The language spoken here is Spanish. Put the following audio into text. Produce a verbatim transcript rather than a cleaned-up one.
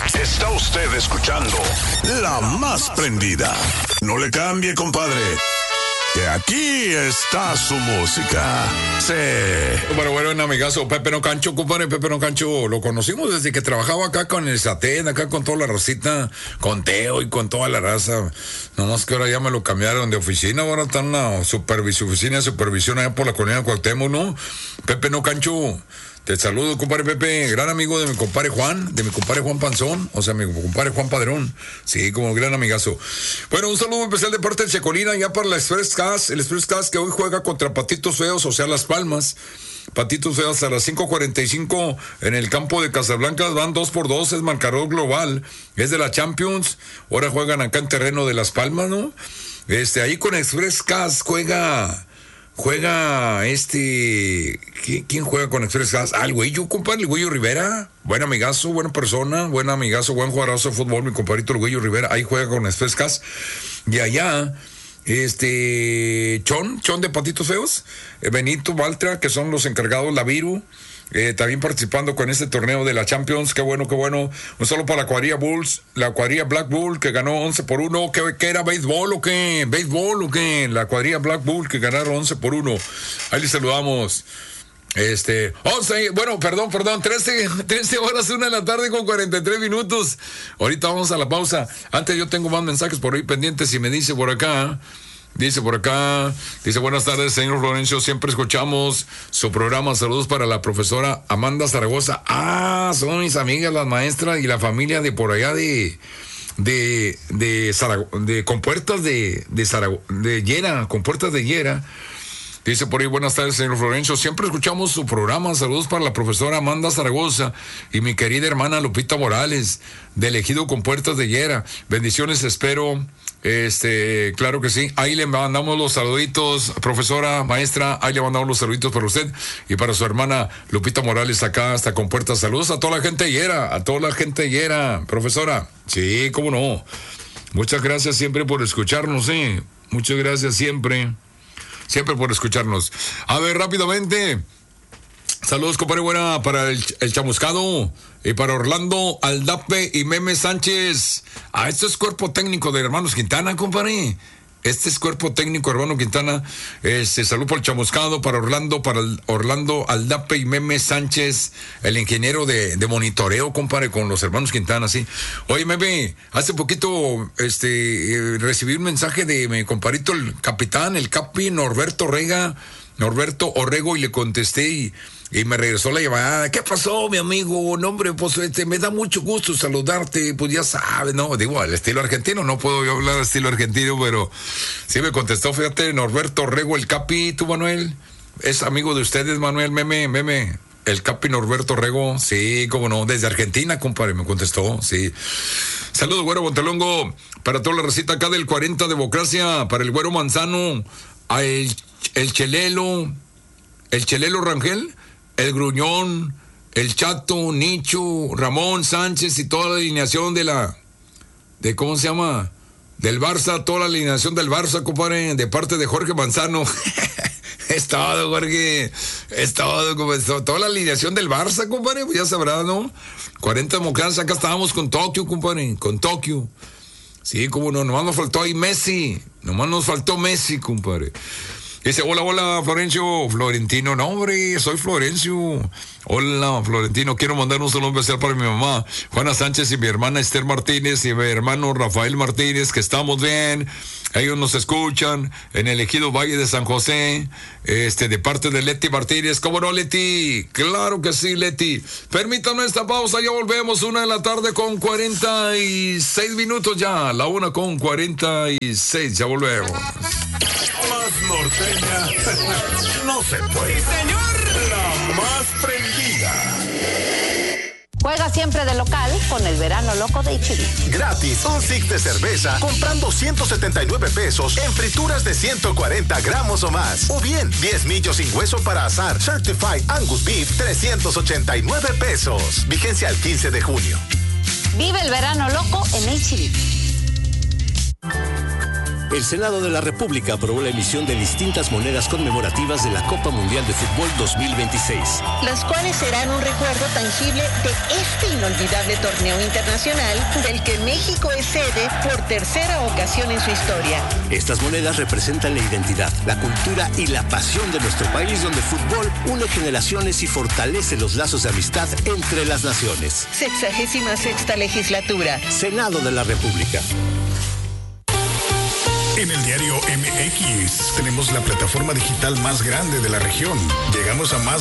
Está usted escuchando La Más Prendida. No le cambie, compadre, que aquí está su música. Sí. Bueno, bueno, un amigazo, Pepe No Cancho, compadre, Pepe No Cancho, lo conocimos desde que trabajaba acá con el Satén, acá con toda la racita, con Teo y con toda la raza. Nomás que ahora ya me lo cambiaron de oficina, ahora está en una supervisión, oficina de supervisión allá por la colonia Cuauhtémoc, ¿no? Pepe No Cancho. Te saludo, compadre Pepe, gran amigo de mi compadre Juan, de mi compadre Juan Panzón, o sea, mi compadre Juan Padrón. Sí, como gran amigazo. Bueno, un saludo especial de parte de Checolina, ya para la Express Gas, el Express Gas que hoy juega contra Patitos Feos, o sea, Las Palmas. Patitos Feos a las cinco cuarenta y cinco en el campo de Casablanca, van dos por dos, es marcador global, es de la Champions, ahora juegan acá en terreno de Las Palmas, ¿no? Este, ahí con Express Gas juega... Juega este... ¿Quién juega con Express Gas? Ah, el Güello, compadre, el Güello Rivera. Buen amigazo, buena persona, buen amigazo, buen jugadorazo de fútbol, mi compadrito el Güello Rivera. Ahí juega con Express Gas. Y allá, este... Chon, Chon de Patitos Feos. Benito, Valtra, que son los encargados, la Viru. Eh, también participando con este torneo de la Champions. Qué bueno, qué bueno. Un saludo para la cuadrilla Bulls, la cuadrilla Black Bull que ganó once por uno. ¿Qué, qué era? ¿Béisbol o qué? ¿Béisbol o qué? La cuadrilla Black Bull que ganaron once por uno. Ahí les saludamos. Este, once, bueno, perdón, perdón, trece, trece horas, una de la tarde con cuarenta y tres minutos. Ahorita vamos a la pausa. Antes yo tengo más mensajes por ahí pendientes y me dice por acá. Dice por acá, dice buenas tardes, señor Florencio, siempre escuchamos su programa, saludos para la profesora Amanda Zaragoza. Ah, son mis amigas las maestras y la familia de por allá de de de, Zarago, de Compuertas de de, Zarago, de Llera, Compuertas de Llera. Dice por ahí, buenas tardes, señor Florencio, siempre escuchamos su programa, saludos para la profesora Amanda Zaragoza y mi querida hermana Lupita Morales, de Ejido Compuertas de Llera. Bendiciones, espero. Este, claro que sí. Ahí le mandamos los saluditos, profesora, maestra. Ahí le mandamos los saluditos para usted y para su hermana Lupita Morales acá hasta Compuertas. Saludos a toda la gente Llera, a toda la gente Llera, profesora. Sí, cómo no. Muchas gracias siempre por escucharnos, sí. Muchas gracias siempre, siempre por escucharnos. A ver, rápidamente. Saludos, compadre, buena para el, el Chamuscado y para Orlando Aldape y Meme Sánchez. Ah, esto es cuerpo técnico de Hermanos Quintana, compadre. Este es cuerpo técnico de Hermano Quintana. Este, salud por el Chamuscado, para Orlando, para el Orlando Aldape y Meme Sánchez, el ingeniero de, de monitoreo, compadre, con los Hermanos Quintana, sí. Oye, Meme, hace poquito este, eh, recibí un mensaje de mi compadrito, el capitán, el capi Norberto Orrega, Norberto Orrego, y le contesté y... Y me regresó la llamada. ¿Qué pasó, mi amigo? No, hombre, pues este, me da mucho gusto saludarte. Pues ya sabes, ¿no? Digo, al estilo argentino. No puedo yo hablar al estilo argentino, pero sí me contestó. Fíjate, Norberto Rego, el Capi. ¿Tú, Manuel? ¿Es amigo de ustedes, Manuel? Meme, meme. El Capi Norberto Rego. Sí, cómo no. Desde Argentina, compadre, me contestó. Sí. Saludos, Güero Montelongo. Para toda la recita acá del cuarenta Democracia. Para el Güero Manzano. A el, el Chelelo. El Chelelo Rangel. El Gruñón, el Chato, Nicho, Ramón Sánchez y toda la alineación de la, de ¿cómo se llama? Del Barça, toda la alineación del Barça, compadre, de parte de Jorge Manzano. Es todo, Jorge, es todo, compadre, toda la alineación del Barça, compadre, pues ya sabrás, ¿no? cuarenta Democracia, acá estábamos con Tokio, compadre, con Tokio. Sí, como no, nomás nos faltó ahí Messi, nomás nos faltó Messi, compadre. Dice, hola, hola, Florencio, Florentino. No, hombre, soy Florencio. Hola, Florentino. Quiero mandar un saludo especial para mi mamá, Juana Sánchez, y mi hermana Esther Martínez, y mi hermano Rafael Martínez, que estamos bien. Ellos nos escuchan en el Ejido Valle de San José, este, de parte de Leti Martínez. ¿Cómo no, Leti? Claro que sí, Leti. Permítanme esta pausa, ya volvemos, una de la tarde con cuarenta y seis minutos ya, la una con cuarenta y seis, ya volvemos. Más norteña no se puede. ¡Sí, señor! La más prendida. Juega siempre de local con el verano loco de H E B. Gratis, un six de cerveza comprando ciento setenta y nueve pesos en frituras de ciento cuarenta gramos o más. O bien, diez millos sin hueso para asar Certified Angus Beef, trescientos ochenta y nueve pesos. Vigencia al quince de junio. Vive el verano loco en H E B. El Senado de la República aprobó la emisión de distintas monedas conmemorativas de la Copa Mundial de Fútbol dos mil veintiséis. Las cuales serán un recuerdo tangible de este inolvidable torneo internacional del que México es sede por tercera ocasión en su historia. Estas monedas representan la identidad, la cultura y la pasión de nuestro país, donde el fútbol une generaciones y fortalece los lazos de amistad entre las naciones. Sexagésima sexta legislatura. Senado de la República. En el diario M X tenemos la plataforma digital más grande de la región. Llegamos a más